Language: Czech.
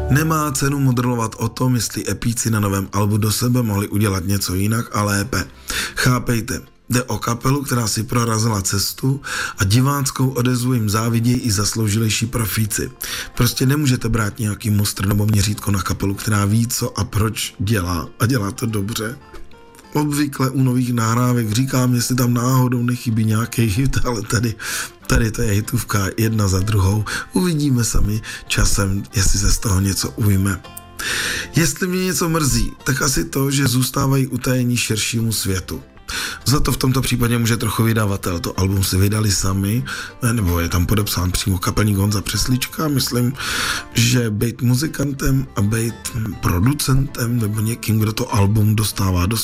Nemá cenu modrovat o tom, jestli epíci na novém albu Do sebe mohli udělat něco jinak a lépe. Chápejte, jde o kapelu, která si prorazila cestu a diváckou odezvu jim závidějí i zasloužilejší profíci. Prostě nemůžete brát nějaký mustr nebo měřítko na kapelu, která ví, co a proč dělá a dělá to dobře. Obvykle u nových nahrávek říkám, jestli tam náhodou nechybí nějaký hit, ale tady to je hitovka jedna za druhou. Uvidíme sami časem, jestli se z toho něco ujme. Jestli mě něco mrzí, tak asi to, že zůstávají utajení širšímu světu. Za to v tomto případě může trochu vydavatel. To album si vydali sami, nebo je tam podepsán přímo kapelník Honza Přeslička. Myslím, že být muzikantem a být producentem nebo někým, kdo to album dostává do